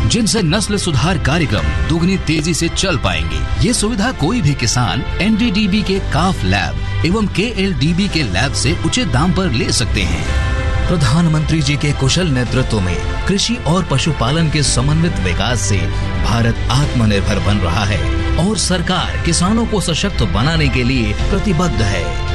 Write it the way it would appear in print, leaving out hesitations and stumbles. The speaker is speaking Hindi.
जिनसे नस्ल सुधार कार्यक्रम दुगनी तेजी से चल पाएंगे। ये सुविधा कोई भी किसान NDDB के काफ लैब एवं KLDB के लैब से उचित दाम पर ले सकते हैं। प्रधानमंत्री जी के कुशल नेतृत्व में कृषि और पशुपालन के समन्वित विकास से भारत आत्मनिर्भर बन रहा है और सरकार किसानों को सशक्त बनाने के लिए प्रतिबद्ध है।